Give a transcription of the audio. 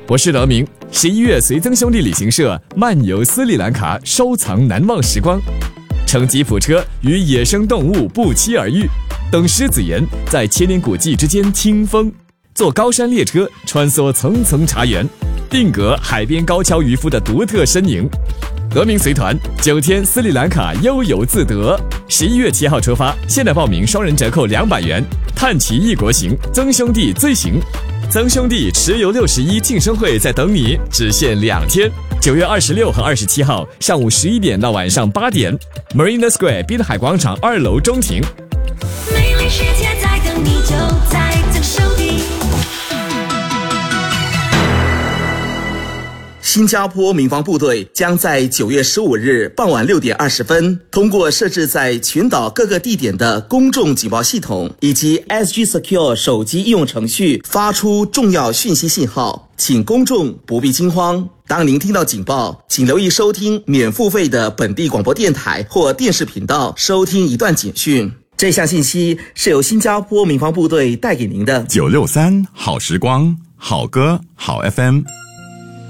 我是德明。11月随曾兄弟旅行社漫游斯里兰卡，收藏难忘时光。乘吉普车与野生动物不期而遇，等狮子岩在千年古迹之间听风，坐高山列车穿梭层层茶园，定格海边高跷渔夫的独特身影。德明随团9天斯里兰卡悠游自得，11月7号出发，现在报名双人折扣200元，探奇异国行，曾兄弟最行。曾兄弟持游61庆生会在等你，只限2天，9月26和27号上午11点到晚上8点 ，Marina Square 滨海广场2楼中庭。 美丽世界在等你，就在曾兄弟。 新加坡民防部队将在9月15日傍晚6点20分，通过设置在群岛各个地点的公众警报系统以及 SG Secure 手机应用程序发出重要讯息信号，请公众不必惊慌。当您听到警报，请留意收听免付费的本地广播电台或电视频道，收听一段警讯。这项信息是由新加坡民防部队带给您的。 963好时光，好歌，好 FM。